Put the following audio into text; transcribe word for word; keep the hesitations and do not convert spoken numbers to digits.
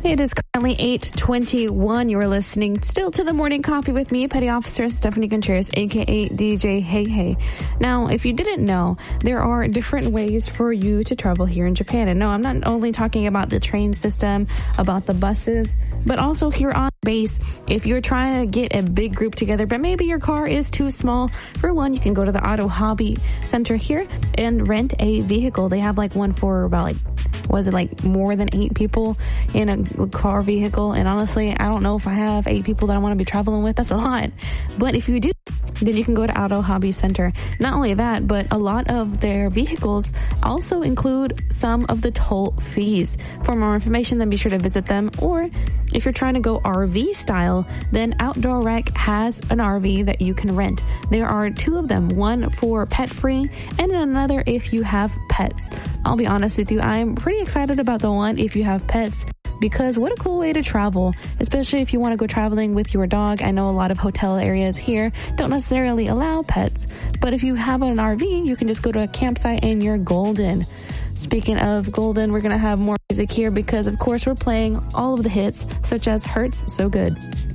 It is currently eight twenty-one. You are listening still to the Morning Coffee with me, Petty Officer Stephanie Gutierrez, a k a. D J Hey Hey. Now, if you didn't know, there are different ways for you to travel here in Japan. And no, I'm not only talking about the train system, about the buses, but also here on base. If you're trying to get a big group together, but maybe your car is too small, for one, you can go to the Auto Hobby Center here and rent a vehicle. They have like one for about like, was it like more than eight people in a car vehicle? And honestly, I don't know if I have eight people that I want to be traveling with. That's a lot. But if you do, then you can go to Auto Hobby Center. Not only that, but a lot of their vehicles also include some of the toll fees. For more information, then be sure to visit them. Or if you're trying to go R V style, then Outdoor Rec has an R V that you can rent. There are two of them, one for pet free and another if you have pets. I'll be honest with you, I'm pretty excited about the one if you have pets, because what a cool way to travel, especially if you want to go traveling with your dog. I know a lot of hotel areas here don't necessarily allow pets, but if you have an R V, you can just go to a campsite and you're golden. Speaking of golden, we're going to have more music here because, of course, we're playing all of the hits, such as Hurts So Good.